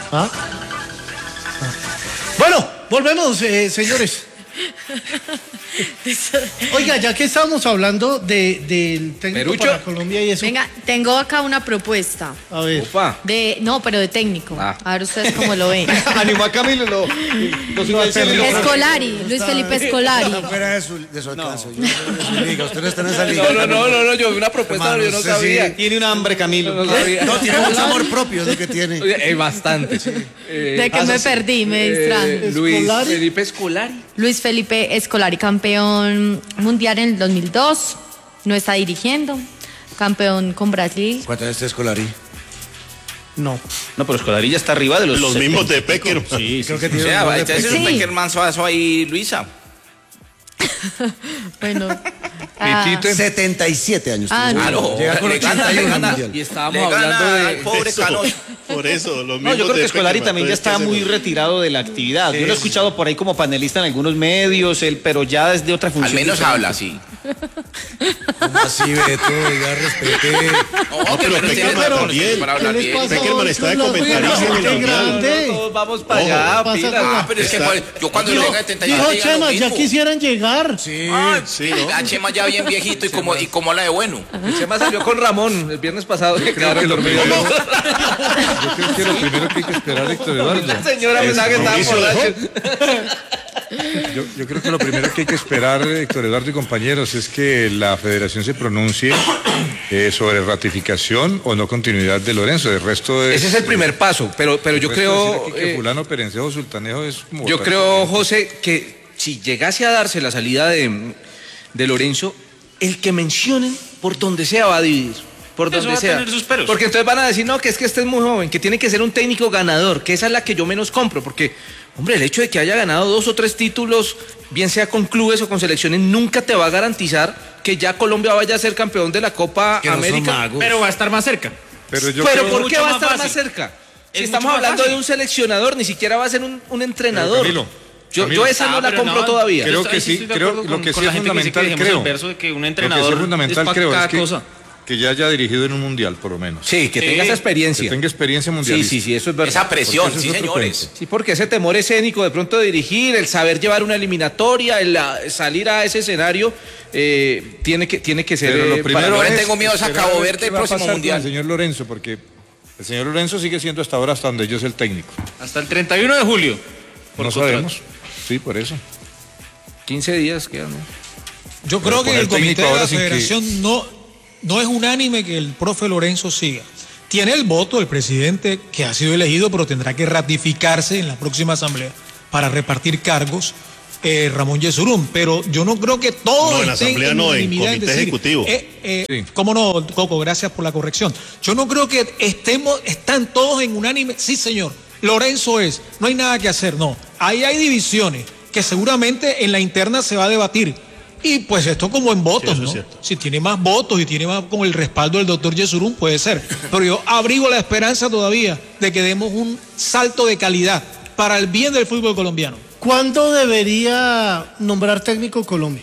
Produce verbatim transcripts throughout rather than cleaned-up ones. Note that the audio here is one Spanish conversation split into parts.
¿Ah? Ah. Bueno, volvemos, eh, señores. Oiga, ya que estamos hablando de, del técnico Perucho. para Colombia y eso. Venga, tengo acá una propuesta. A ver. Opa. De, no, pero de técnico. Ah. A ver ustedes cómo lo ven. Animó a Camilo, lo, lo No, Escolari, Luis Felipe Escolari. Fuera de su, de su alcance. Yo, de su liga. Usted no está en esa liga. No, no, no, no, no, yo vi una propuesta, Hermano, yo no usted sabía. sí. Tiene un hambre, Camilo. No, sabía. No, tiene mucho amor propio, es lo que tiene. Eh, bastante. Eh, ¿De qué me perdí? Me distraen. eh, Luis Escolari. Felipe Escolari. Luis Felipe Escolari, campeón mundial en el dos mil dos. No está dirigiendo. Campeón con Brasil. ¿Cuánto es este Escolari? No. No, pero Escolari ya está arriba de los... Los mismos de Pecker. Sí, sí. Creo que sí. tiene O sea, un gol de este es un Pecker. Peckerman suazo ahí, Luisa. Bueno. ah, Pitito. setenta y siete años. Ah, tiene. no. Claro, Llega con le gana, ochenta y le uno gana. mundial. Y estábamos Le gana hablando de... al pobre Eso, Canoso. por eso, los mismos No, yo creo de que Escolari Peckerman, también ya entonces, está ¿qué muy hacemos? retirado de la actividad. Yo lo he escuchado por ahí como panelista en algunos medios, él, pero ya desde otra función. Al menos diferente. habla, sí. ¿Cómo así, Beto? Ya respete. No, No, que pero menos tiene Peckerman razón también. para hablar ¿Qué les bien. pasa? Peckerman está de Con la comentarista firma, en el qué Mundial. grande. Todos vamos para allá, Ojo, pila. pasa Ah, pero es que Está- pues, yo cuando Dijo, tenga setenta y dijo siete diga lo Chema, ya mismo. quisieran llegar. Sí. Ah, Sí, ¿no? La Chema ya bien viejito y como, y como la de bueno. El Chema salió con Ramón el viernes pasado. Que quedaron dormidos. Yo creo que lo primero que hay que esperar, Héctor Eduardo. La señora pensaba que estaba Mauricio borracho. Yo, yo creo que lo primero que hay que esperar, Héctor Eduardo y compañeros, es que la federación se pronuncie eh, sobre ratificación o no continuidad de Lorenzo. El resto es, Ese es el primer paso, pero, pero el yo resto creo... decir aquí que eh, fulano, Perencejo, Sultanejo es como Yo votar creo, corriente. José, que si llegase a darse la salida de, de Lorenzo, el que mencionen por donde sea va a dividir. Por Eso donde va a sea. tener sus peros. Porque entonces van a decir, no, que es que este es muy joven, que tiene que ser un técnico ganador, que esa es la que yo menos compro. Porque, hombre, el hecho de que haya ganado dos o tres títulos, bien sea con clubes o con selecciones, nunca te va a garantizar que ya Colombia vaya a ser campeón de la Copa Que no son América. magos. Pero va a estar más cerca. Pero yo Pero creo- ¿por qué mucho va a más estar fácil. más cerca? Si Es estamos mucho más hablando fácil. de un seleccionador, ni siquiera va a ser un, un entrenador. Camilo, yo, Camilo. yo esa no Ah, la pero compro no, todavía. Creo Yo que ahí sí, estoy de creo acuerdo lo con- que con sí la es gente que dice que fundamental, dejemos creo. el verso de que un Lo que entrenador sí es fundamental, pa' creo, cada es que, cosa. que ya haya dirigido en un mundial, por lo menos. Sí, que Sí. tenga esa experiencia. Que tenga experiencia Sí, mundial. sí, sí, eso es verdad. Esa presión, Porque sí, eso es otro señores. cuento. Sí, porque ese temor escénico de pronto de dirigir, el saber llevar una eliminatoria, el ah, salir a ese escenario, eh, tiene que tiene que ser. Pero eh, lo para- primero yo le es tengo miedo a esa esperar Cabo a ver Verde qué el va a próximo pasar con mundial. el señor Lorenzo, porque el señor Lorenzo sigue siendo hasta ahora, hasta donde yo sé, el técnico. Hasta el treinta y uno de julio. por No contrato. sabemos. Sí, por eso. quince días quedan, ¿no? Yo Pero creo que poner el comité técnico de ahora la sin que- federación no, no es unánime que el profe Lorenzo siga. Tiene el voto del presidente que ha sido elegido, pero tendrá que ratificarse en la próxima asamblea para repartir cargos eh, Ramón Yesurún. Pero yo no creo que todos No, en la estén asamblea no, en unanimidad comité decir, ejecutivo. eh, eh, Sí. ¿Cómo no, Coco? Gracias por la corrección. Yo no creo que estemos, están todos en unánime. Sí, señor, Lorenzo es, no hay nada que hacer, no. Ahí hay divisiones que seguramente en la interna se va a debatir. Y pues esto como en votos, Sí, eso es ¿no? cierto. Si tiene más votos y tiene más con el respaldo del doctor Yesurún, puede ser. Pero yo abrigo la esperanza todavía de que demos un salto de calidad para el bien del fútbol colombiano. ¿Cuándo debería nombrar técnico Colombia?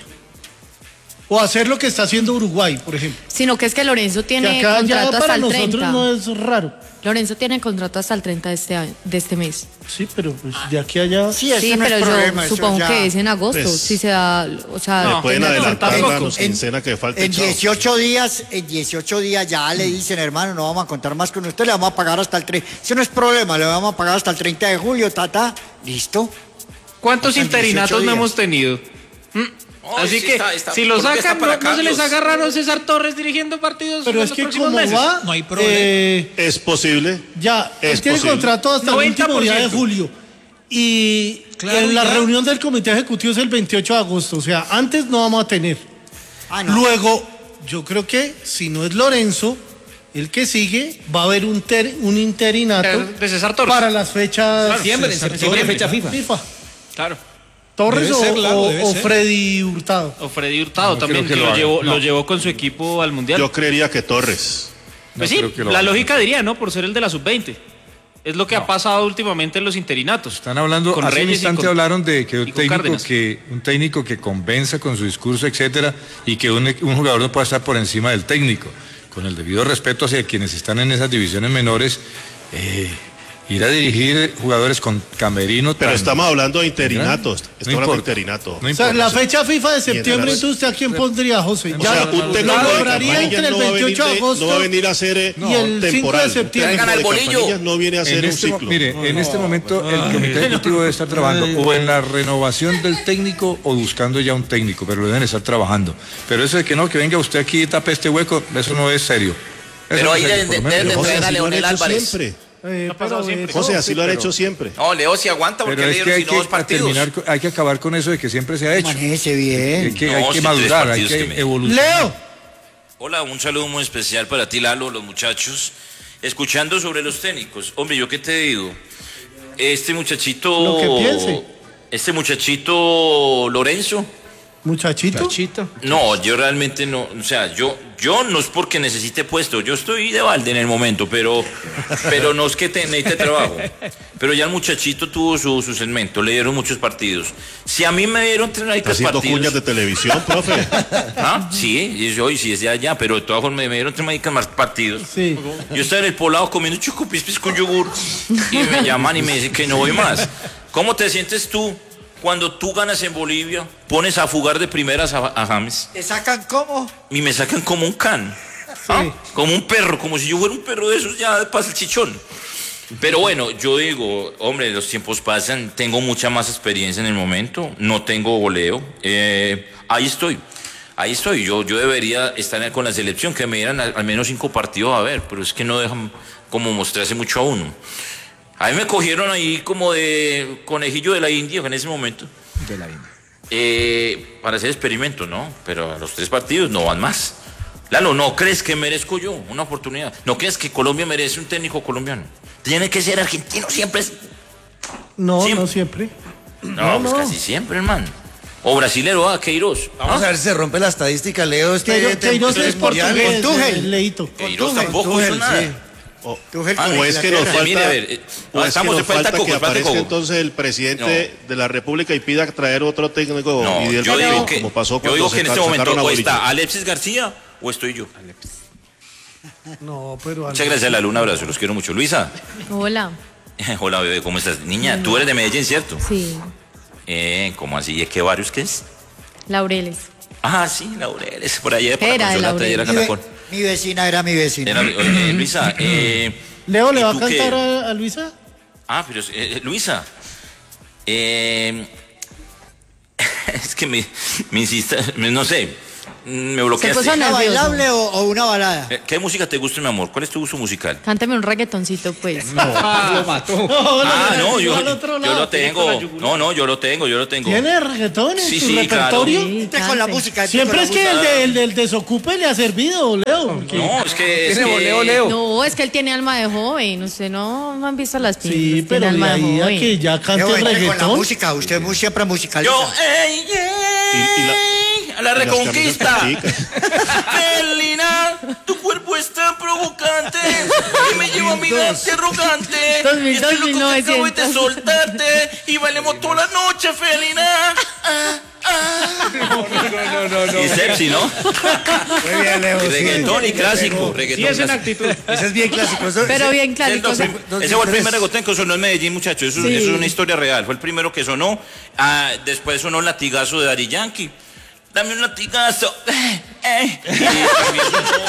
O hacer lo que está haciendo Uruguay, por ejemplo. Sino que es que Lorenzo Que tiene acá ya contrato hasta para el nosotros treinta. no es raro. Lorenzo tiene contrato hasta el treinta de este, año- de este mes. Sí, pero pues de aquí a allá. Sí, eso Sí, no pero es yo problema. eso supongo ya- que es en agosto. Pues, si se da, o sea, Le pueden tenga- adelantar tampoco. la quincena que falta. En dieciocho días, en dieciocho días ya le dicen, hermano, no vamos a contar más con usted, le vamos a pagar hasta el treinta. Eso no es problema, le vamos a pagar hasta el treinta de julio, tata. ¿Listo? ¿Cuántos Pasan interinatos dieciocho no días. hemos tenido? ¿Mm? Oh, Así sí que está- está- si lo Colombia está sacan, para no, no se les cambios. haga raro César Torres dirigiendo partidos Pero en es los que próximos como meses. va, No hay problema. eh, Es posible. ya, él Es tiene posible. contrato hasta el noventa último por día de ciento. julio. Y Claro, en la ya. reunión del comité ejecutivo es el veintiocho de agosto. O sea, antes no vamos a tener. Ah, no. Luego, yo creo que si no es Lorenzo, el que sigue, va a haber un, ter- un interinato De César Torres. para las fechas Septiembre, en César septiembre, Torres, fecha FIFA. FIFA. Claro. Torres Debe o, ser, Lalo, o- debe o ser. Freddy Hurtado. O Freddy Hurtado No también, creo que que lo, lo llevó, haga. lo No. llevó con su equipo al Mundial. Yo creería que Torres. pues no sí, creo que lo la haga. lógica diría, ¿no? Por ser el de la sub veinte. Es lo que ha pasado últimamente en los interinatos. Están hablando, Con hace un Reyes y instante con- hablaron de que un y con técnico Cárdenas. que un técnico que convenza con su discurso, etcétera, y que un, un jugador no pueda estar por encima del técnico. Con el debido respeto hacia quienes están en esas divisiones menores, eh, Ir a dirigir jugadores con camerino. Pero tan- estamos hablando de interinatos. No Estamos hablando de importa. interinato. No O sea, importa. la fecha FIFA de septiembre, Mientras- entonces, ¿a quién pondría, José? O Ya sea, un lo técnico de lograría Campanillas entre el no va a venir veintiocho de de- agosto no va a venir a hacer eh, y el cinco de temporal. septiembre. Un Traigan al técnico de bolillo. Campanillas no viene a hacer En un este, mo- ciclo. mire, en este momento el comité ejecutivo debe estar trabajando o en la renovación del técnico o buscando ya un técnico, pero lo deben estar trabajando. Pero eso de que no, que venga usted aquí y tape este hueco, eso no es serio. Eso Pero no ahí es serio, deben de- por lo menos. deben de José, traer a así lo han Leonel hecho Álvarez. siempre. Eh, pero, eh, José, así lo han pero- hecho siempre. No, Leo sí aguanta porque Pero le es que dieron hay si no dos que partidos. terminar, con- hay que acabar con eso de que siempre se ha hecho. Manéjese bien. Hay que, No, hay sí, que tres madurar, hay partidos que, que me- evolucionar. Leo, Hola, un saludo muy especial para ti, Lalo, los muchachos. Escuchando sobre los técnicos. Hombre, ¿yo qué te digo? Este muchachito... Lo que piense. Este muchachito Lorenzo... muchachito. No, yo realmente no, o sea, yo, yo no es porque necesite puesto, yo estoy de balde en el momento, pero, pero no es que te, necesite trabajo. Pero ya el muchachito tuvo su, su segmento, le dieron muchos partidos. Si a mí me dieron tres Está haciendo partidos... cuñas de televisión, profe. ¿Ah? Sí, y hoy sí es de allá, pero de todas formas me dieron tres maricas más partidos. Sí. Yo estaba en el poblado comiendo chocopispis con yogur y me llaman y me dicen que no voy más. ¿Cómo te sientes tú cuando tú ganas en Bolivia, pones a fugar de primeras a, a James ¿Te sacan cómo? y me sacan como un can? ¿Ah? Como un perro, como si yo fuera un perro de esos ya de pasa el chichón. Pero bueno, yo digo, hombre, los tiempos pasan, tengo mucha más experiencia en el momento, no tengo goleo, eh, ahí estoy. Ahí estoy, yo, yo debería estar con la selección, que me dieran al, al menos cinco partidos a ver, pero es que no dejan como mostrarse mucho a uno. A mí me cogieron ahí como de conejillo de la India en ese momento. De la India. Eh, para hacer experimentos, ¿no? Pero a los tres partidos no van más. Lalo, ¿no crees que merezco yo una oportunidad? ¿No crees que Colombia merece un técnico colombiano? Tiene que ser argentino siempre. No, Siempre. no siempre. No, pues no. casi siempre, hermano. O brasilero, ah, Queiroz. Vamos ¿Ah? a ver si se rompe la estadística, Leo. Este Queiroz Queiroz es portugués, Tuchel. eh, Leito. Queiroz Tuchel, tampoco Tuchel, hizo nada. sí. O, Tuchel Ah, con o es que nos Inglaterra. falta, Mire, a ver, eh, o es que estamos, nos falta falta Coco, que falta aparezca Coco. entonces el presidente de la República y pida traer otro técnico No, y del yo digo partido, que, como pasó yo cuando digo se que en este sacaron momento a o Bolillo. está Alexis García o estoy yo. No, pero... Muchas gracias, Lalo, un abrazo, los quiero mucho. Luisa. Hola. Hola, bebé, ¿cómo estás? Niña, tú eres de Medellín, ¿cierto? Sí, Eh, ¿cómo así? ¿De qué barrios que es? Laureles. Ah, sí, Laureles, por allá de Era de Consolata y era Mi, ve- Caracol. mi vecina era mi vecina. Era, eh, Luisa, eh, Leo, ¿le ¿y va a tú qué? cantar a, a Luisa? Ah, pero eh, Luisa, eh, es que me, me insiste, me- no sé, me bloqueaste. puso ¿Una nervioso. bailable o, o una balada? Eh, ¿Qué música te gusta, mi amor? ¿Cuál es tu gusto musical? Cántame un reggaetoncito, pues. Ah, no, yo, al otro yo lado. lo tengo. No, no, yo lo tengo, yo lo tengo. ¿Tiene reggaetón en Sí, su sí, repertorio? claro. Sí, Entre con la cante. música. entre Siempre con es la que el, música. de- el del desocupe le ha servido, Leo. porque- No, es que. Es Tiene que voleo, Leo. No, es que él tiene alma de joven. Usted no, no han visto las pintas. Sí, tiene pero de alma de ahí a joven. que ya cante Leo, entre con la reggaetón. música. Usted mu- siempre musicaliza. Yo, ey, ey, Y- y la- a la y las reconquista. camisas Felina, tu cuerpo está provocante y me lleva a mirarte arrogante. Dos mil, Y estoy dos mil loco que acabo de novecientos. soltarte y bailemos toda la noche, Felina. Ah, ah. No, no, no. Y sexy, ¿no? Muy bien, Leo. Y sí. reggaetón y clásico. Reggaetón Sí, es en clásico. actitud. Ese es bien clásico. Eso- Pero bien El clarito. dos- o sea, ese dos fue el mil tres. primer reggaetón que sonó en Medellín, muchachos. Eso, Sí. eso es una historia real. Fue el primero que sonó. Ah, después sonó el latigazo de Daddy Yankee. Dame un latigazo. Eh, eh. Y, también sonó-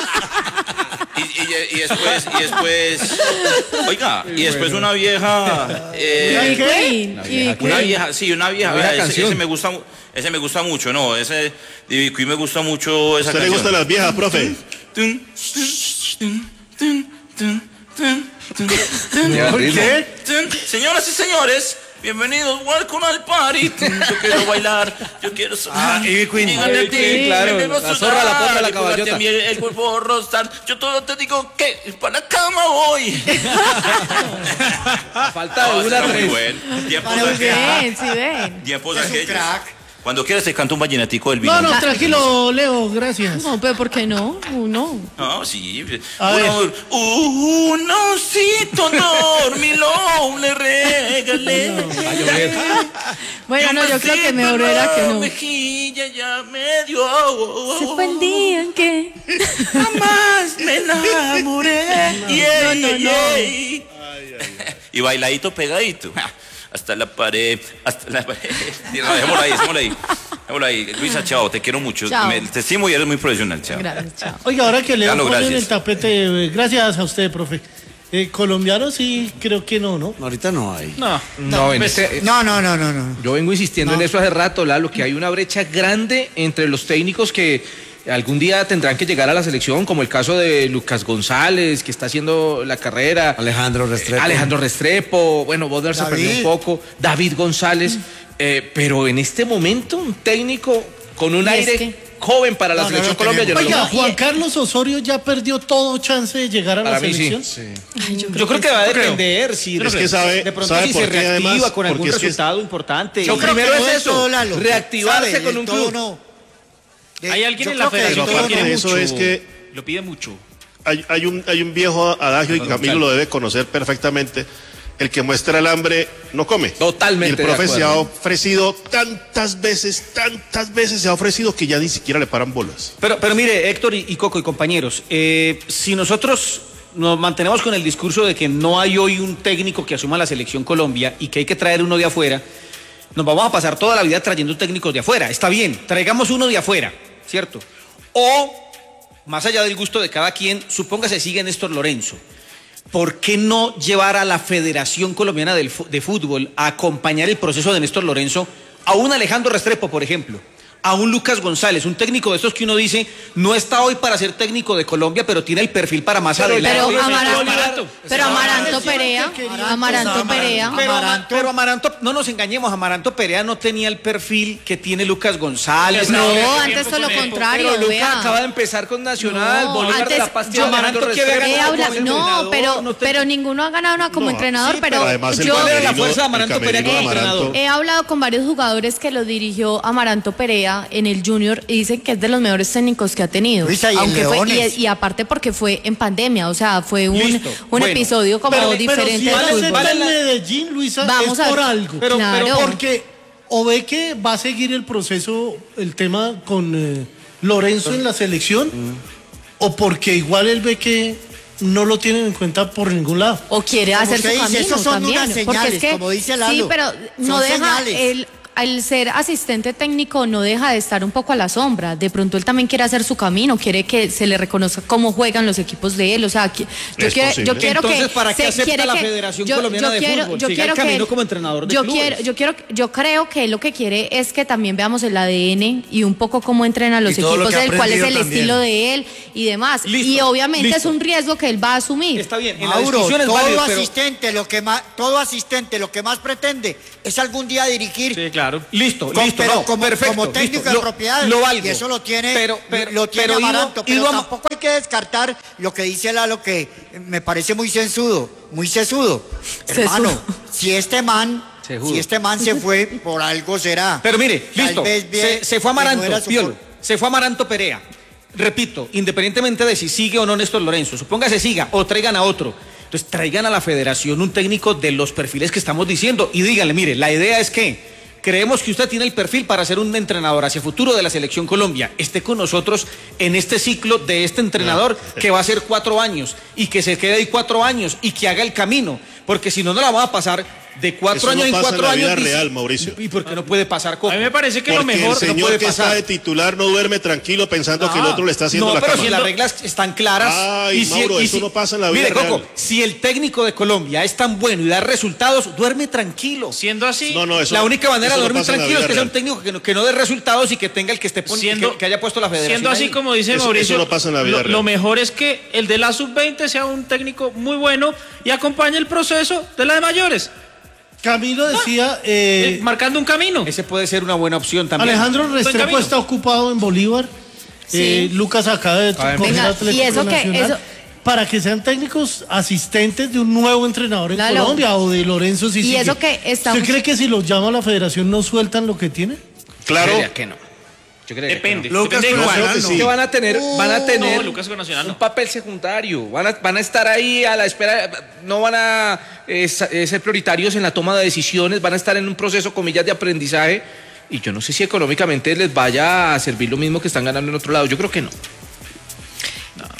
y, y- y después, y después, oiga, y después una vieja. eh, Y Queen, y una Queen. vieja, sí, una vieja. Una vea, ese, canción. ese me gusta, mu- ese me gusta mucho, no, ese de Queen me gusta mucho esa ¿A usted le canción. gustan las viejas, profe? Tun, tun, tun, tun, tun, tun, tun. ¿Por qué? Tun. Señoras y señores, bienvenidos, welcome al party. Yo quiero bailar, yo quiero Ah, Ivy Queen. Dígale a ti, Sí, claro, que debo la zorra, la potra, la sudar, caballota. y a mí el, el cuerpo rostar. Yo todo te digo que para la cama voy. Falta No, de una será muy tres. bueno. Tiempos Para Sí aquellos. ven, sí ven. Tiempos Es un aquellos. crack. Cuando quieras te canto un vallenatico del vino. No, no, tranquilo, Leo, gracias. No, pero ¿por qué no? Uno. Ah, sí. A Uno, un osito dormilón le regalé. Bueno, no, yo creo que mejor era que no. Mejilla ya me dio. Se fue el día en que... Jamás me enamoré. Yeah, No, no, no. yeah. y bailadito pegadito. Ja, hasta la pared, hasta la pared. Dejémoslo ahí, dejémoslo ahí. Dejémoslo ahí. Luisa, chao, te quiero mucho. Chao. Me, te estimo y eres muy profesional, chao. Gracias, chao. Oiga, ahora que le Carlos, ponen gracias. el tapete, eh, gracias a usted, profe. Eh, colombianos sí, creo que no, ¿no? Ahorita no hay. No, no, en Pues, este- no, no, no, no, no. Yo vengo insistiendo en eso hace rato, Lalo, que hay una brecha grande entre los técnicos que algún día tendrán que llegar a la selección, como el caso de Lucas González, que está haciendo la carrera. Alejandro Restrepo. Eh, Alejandro Restrepo, bueno, Bodner se David. perdió un poco, David González, eh, pero en este momento un técnico con un Y es aire que- joven para la No, no selección lo Colombia, yo no lo Oiga, veo. Juan Carlos Osorio ya perdió todo chance de llegar a Para la mí sí. selección. Yo creo que va a depender si Es que sabe- de pronto sabe si por se qué, reactiva además, con algún porque es que- resultado importante. Yo Y- creo primero que no es es eso, todo, Lalo. reactivarse ¿Sabe? con Del un todo club. no. De- Hay alguien yo en la creo que del federación todo que aparte quiere de eso mucho. es que- Lo pide mucho. Hay, hay un, hay un viejo adagio y Camilo lo debe conocer perfectamente. El que muestra el hambre no come. Totalmente Y el de profe se ha acuerdo. ofrecido tantas veces, tantas veces se ha ofrecido que ya ni siquiera le paran bolas. Pero, pero mire, Héctor y, y Coco y compañeros, eh, si nosotros nos mantenemos con el discurso de que no hay hoy un técnico que asuma la selección Colombia y que hay que traer uno de afuera, nos vamos a pasar toda la vida trayendo técnicos de afuera. Está bien, traigamos uno de afuera, ¿cierto? O, más allá del gusto de cada quien, supóngase sigue Néstor Lorenzo. ¿Por qué no llevar a la Federación Colombiana del Fu- de Fútbol a acompañar el proceso de Néstor Lorenzo a un Alejandro Restrepo, por ejemplo? A un Lucas González, un técnico de estos que uno dice, no está hoy para ser técnico de Colombia, pero tiene el perfil para más adelante. Pero Amaranto, Amaranto. pero Amaranto Perea, Amaranto Amaranto. Perea. Pero, Ama- Amaranto. pero Amaranto, no nos engañemos, Amaranto Perea no tenía el perfil que tiene Lucas González. No, Ahora- antes todo lo contrario, Pero Lucas vea. acaba de empar con Nacional, No, Bolívar de antes la Paz, yo- tiene a Alejandro Amaranto quiere Restrepo. He ganar habla- como no, entrenador, pero, no te- pero ninguno ha ganado nada como No, entrenador, sí, pero, además el yo ¿Cuál era la camerino- fuerza de Amaranto el Perea como camerino de entrenador? Amaranto. he hablado con varios jugadores que lo dirigió Amaranto Perea en el Junior y dicen que es de los mejores técnicos que ha tenido. Luisa, y en Aunque fue, Leones. y, y aparte porque fue en pandemia, o sea, fue un, Listo, un bueno. episodio como Pero, diferente pero si de él fútbol. acepta el Medellín, Luisa, Vamos es a por ver. algo. Pero- Claro. pero Porque o ve que va a seguir el proceso, el tema con eh, Lorenzo en la selección, o porque igual él ve que no lo tienen en cuenta por ningún lado. O quiere Como hacer usted su dice, camino esos son también. unas porque señales, es que, como dice Lalo. sí, pero no Son deja señales. el al ser asistente técnico no deja de estar un poco a la sombra. De pronto él también quiere hacer su camino, quiere que se le reconozca cómo juegan los equipos de él. O sea, que- yo, Es quiero, posible. yo quiero Entonces, que ¿para qué se acepta quiere la que- Federación yo- Colombiana yo de quiero- Fútbol? yo Siga quiero el camino que- como entrenador de yo clubes. quiero, yo quiero, yo creo que él lo que quiere es que también veamos el A D N y un poco cómo entrenan los Y todo lo equipos que ha de él, cuál es el aprendido también. estilo de él y demás. Listo, y obviamente listo. es un riesgo que él va a asumir. Está bien, en la Mauro, discusión es todo válido, pero... asistente, lo que más, todo asistente, lo que más pretende es algún día dirigir. Sí, claro. Listo, con- listo, pero no, como, perfecto, como técnico listo, de lo- propiedad. lo valgo. Y eso lo tiene, Pero- pero- lo tiene pero ido- Amaranto. Pero ido a- tampoco hay que descartar lo que dice Lalo, que me parece muy sensudo, muy sesudo. Sesudo. Hermano, si este man, Sejudo. si este man se fue, por algo será. Pero mire, Tal listo, vez bien se, se fue que no Amaranto, era su Piolo, for- se fue Amaranto Perea. Repito, independientemente de si sigue o no Néstor Lorenzo, supóngase siga o traigan a otro. Entonces traigan a la federación un técnico de los perfiles que estamos diciendo y díganle, mire, la idea es que creemos que usted tiene el perfil para ser un entrenador hacia futuro de la Selección Colombia. Esté con nosotros en este ciclo de este entrenador que va a ser cuatro años y que se quede ahí cuatro años y que haga el camino. Porque si no, no la vamos a pasar de cuatro Eso no años en pasa cuatro en la años. vida dice- real, Mauricio. ¿Y por qué no puede pasar? Coco? A mí me parece que lo Porque mejor el señor no puede que está pasar. de titular no duerme tranquilo pensando que el otro le está haciendo no, la pero cama. si las reglas están claras. Ay, y si, Mauro, y eso si- no pasa en la vida Mire, Coco, real. si el técnico de Colombia es tan bueno y da resultados, duerme tranquilo. Siendo así, No, no, eso la única manera eso de no dormir pasa en la tranquilo es vida que sea un real. técnico que no, que no dé resultados y que tenga el que esté pon- Siendo- que, que haya puesto la federación. siendo así ahí. como dice Eso- Mauricio, eso no pasa en la vida lo, real. lo mejor es que el de la sub veinte sea un técnico muy bueno y acompañe el proceso de la de mayores, Camilo decía, eh, eh, marcando un camino. Ese puede ser una buena opción también. Alejandro Restrepo camino. está ocupado en Bolívar. Sí. Eh, Lucas acaba de coger Venga, Atlético y eso que- Nacional. eso- Para que sean técnicos asistentes de un nuevo entrenador en Lalo. Colombia o de Lorenzo si Y sigue. eso que estamos- ¿Usted cree que si los llama a la federación no sueltan lo que tienen? Claro, Yo creería que no. Yo creería Depende. que no. Lucas depende de con cuál. Nacional, que sí. Que van a tener, van a tener No, Lucas con Nacional un no. papel secundario, van a, van a estar ahí a la espera, no van a eh, sa- eh, ser prioritarios en la toma de decisiones, van a estar en un proceso, comillas, de aprendizaje, y yo no sé si económicamente les vaya a servir lo mismo que están ganando en otro lado, yo creo que no.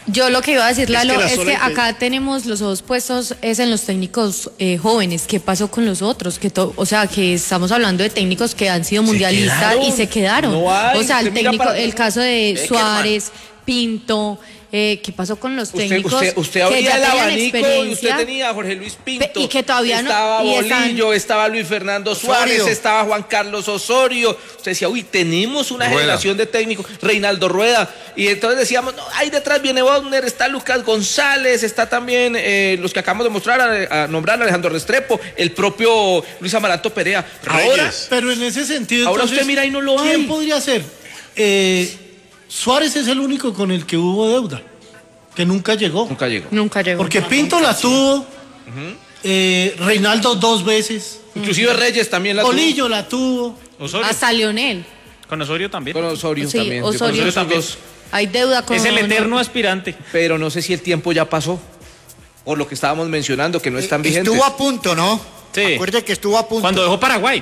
Yo lo que iba a decir, Es que Lalo, la es que, sola inte- acá tenemos los ojos puestos es en los técnicos eh, jóvenes. ¿Qué pasó con los otros? Que to- o sea, que estamos hablando de técnicos que han sido mundialistas quedaron. y se quedaron. No hay, o sea, el usted mira técnico, para- el caso de Eckerman. Suárez, Pinto, eh, ¿qué pasó con los Usted, técnicos usted, usted que abría ya el tenían abanico y usted experiencia? tenía a Jorge Luis Pinto. Pe- y que todavía no- Estaba y están- Bolillo, estaba Luis Fernando Suárez, Osorio. estaba Juan Carlos Osorio. Usted decía, uy, tenemos una Rueda. generación de técnicos. Reinaldo Rueda. Y entonces decíamos, no, ahí detrás viene Wagner, está Lucas González, está también eh, los que acabamos de mostrar, a, a nombrar Alejandro Restrepo, el propio Luis Amaranto Perea. Ahora, Reyes. Pero en ese sentido, Ahora entonces, usted mira y no lo ¿quién hay. podría ser? Eh, Suárez es el único con el que hubo deuda, que nunca llegó. nunca llegó. Nunca llegó. Porque Pinto la tuvo, eh, Reinaldo dos veces, Inclusive Reyes también la tuvo. Bolillo la tuvo. Osorio. Hasta Lionel. Con Osorio también. Con Osorio Sí, también. Con Osorio. esos también. dos. Hay deuda con... Es el eterno aspirante. Pero no sé si el tiempo ya pasó. Por lo que estábamos mencionando, que no están vigentes. Estuvo a punto, ¿no? Sí. Acuérdate que estuvo a punto. Cuando dejó Paraguay.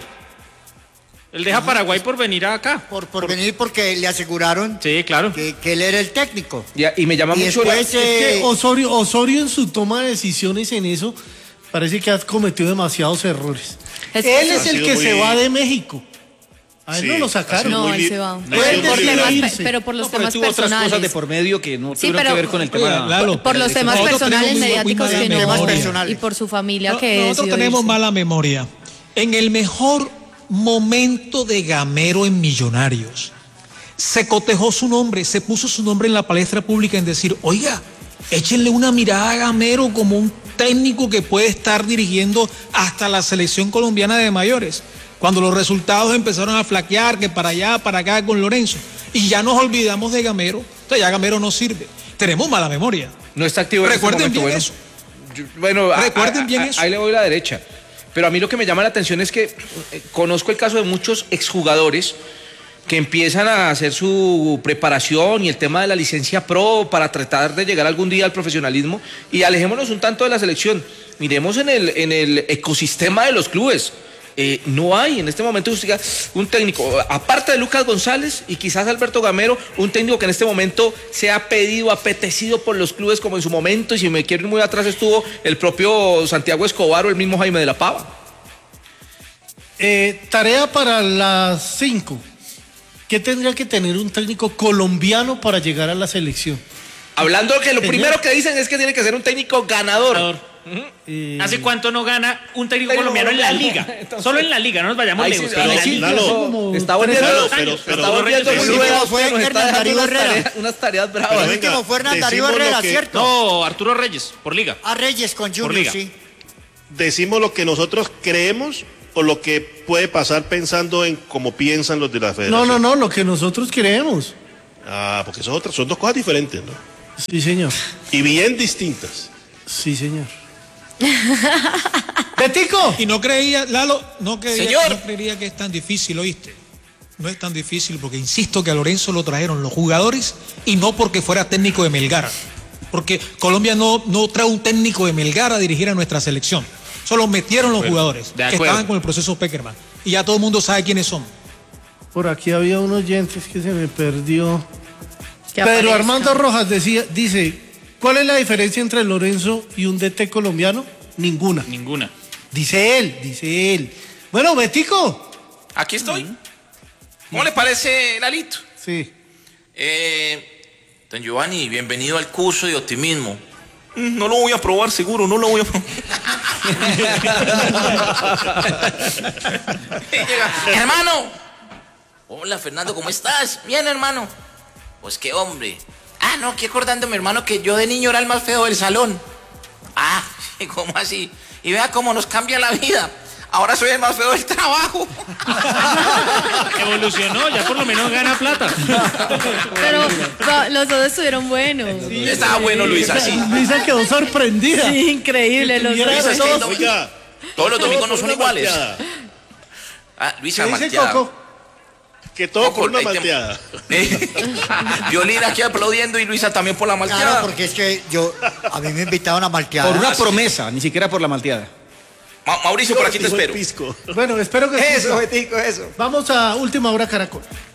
Él deja Paraguay por venir acá. Por, por venir porque le aseguraron Sí, claro. que, que él era el técnico. Ya, y me llama Y mucho la... después, Es que eh, Osorio, Osorio en su toma de decisiones en eso parece que ha cometido demasiados errores. Es- Él Ha es el sido que muy- se va de México. A él Sí, no lo ha sacaron. sido No, muy él li- se va. ha sido Él muy Por los decidió temas, irse. pero por los No, pero temas tuvo otras personales. cosas de por medio que no Sí, tuvieron pero- que ver con el Oiga, tema. Lalo, Por los temas nosotros personales, tenemos muy- muy mediáticos mala que no. Temas memoria. personales. Y por su familia No, que nosotros decidió tenemos irse. mala memoria. En el mejor momento de Gamero en Millonarios, se cotejó su nombre, se puso su nombre en la palestra pública en decir, oiga, échenle una mirada a Gamero como un técnico que puede estar dirigiendo hasta la selección colombiana de mayores. Cuando los resultados empezaron a flaquear, que para allá, para acá con Lorenzo, y ya nos olvidamos de Gamero, o sea, ya Gamero no sirve. Tenemos mala memoria. No está activo en este Recuerden momento, bien bueno. eso. Yo- bueno, a- Recuerden a- bien a- eso. ahí le voy a la derecha. Pero a mí lo que me llama la atención es que eh, conozco el caso de muchos exjugadores que empiezan a hacer su preparación y el tema de la licencia pro para tratar de llegar algún día al profesionalismo, y alejémonos un tanto de la selección. Miremos en el, en el ecosistema de los clubes. Eh, no hay en este momento usted diga, un técnico, aparte de Lucas González y quizás Alberto Gamero, un técnico que en este momento sea pedido, apetecido por los clubes como en su momento, y si me quiero ir muy atrás estuvo el propio Santiago Escobar o el mismo Jaime de la Pava. Eh, tarea para las cinco. ¿Qué tendría que tener un técnico colombiano para llegar a la selección? Hablando que lo Señor. primero que dicen es que tiene que ser un técnico ganador. Ganador. Eh, ¿Hace cuánto no gana un técnico Técnico colombiano en la colombiano. liga? Entonces- Solo en la liga, no nos vayamos Ahí lejos. sí, en ahí la sí, liga. Lalo, como está tres volviendo, años, pero- pero- está volviendo pero- muy pero- nuevo, fue nos está Hernán dejando Darío unas Herrera. tareas, unas tareas Pero bravas. El venga, último fue Hernán Darío decimos lo Herrera, que- ¿cierto? No, Arturo Reyes, por liga. A Reyes con Junior, liga. sí. Decimos lo que nosotros creemos o lo que puede pasar pensando en cómo piensan los de la federación. no, no, no, lo que nosotros queremos. Ah, porque son otras, son dos cosas diferentes, ¿no? Sí, señor. Y bien distintas. Sí, señor. ¡Betico! Y no creía, Lalo, no creía, Señor. no creería que es tan difícil, ¿oíste? No es tan difícil porque insisto que a Lorenzo lo trajeron los jugadores y no porque fuera técnico de Melgar. Porque Colombia no, no trae un técnico de Melgar a dirigir a nuestra selección. Solo metieron los jugadores de que acuerdo. estaban con el proceso Peckerman. Y ya todo el mundo sabe quiénes son. Por aquí había unos oyentes que se me perdió. Que Pedro aparezca. Armando Rojas decía, dice, ¿cuál es la diferencia entre Lorenzo y un D T colombiano? Ninguna. Ninguna. Dice él, dice él. Bueno, Betico. Aquí estoy. ¿Cómo le parece, Lalito? Sí. Eh, don Giovanni, bienvenido al curso de optimismo. Mm, No lo voy a probar, seguro, no lo voy a probar. Llega, hermano. Hola, Fernando, ¿cómo estás? Bien, hermano. Pues qué hombre. Ah, no, aquí acordándome, hermano, que yo de niño era el más feo del salón. Ah, ¿cómo así? Y vea cómo nos cambia la vida. Ahora soy el más feo del trabajo. Evolucionó, ya por lo menos gana plata. Pero no, los dos estuvieron buenos. Estaba bueno, Luisa, sí. Luisa quedó sorprendida. Sí, increíble. Los Tuviera dos. Luisa, es que todos- no- Oiga, todos los domingos no todo son por una iguales. malteada. Ah, Luisa ¿Qué dice Malteada. Coco? Que todo por una ahí te- malteada. Eh, Violín aquí aplaudiendo y Luisa también por la malteada. Claro, porque es que yo, a mí me invitaron a malteada. Por una promesa, ni siquiera por la malteada. Ma- Mauricio, por aquí te Dijo el espero. pisco. Bueno, espero que... Eso, Betico, eso. Vamos a Última Hora Caracol.